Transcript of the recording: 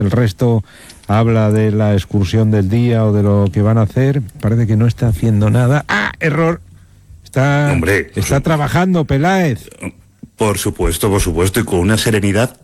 el resto habla de la excursión del día o de lo que van a hacer. Parece que no está haciendo nada. ¡Ah, error! Está trabajando, Peláez. Por supuesto, y con una serenidad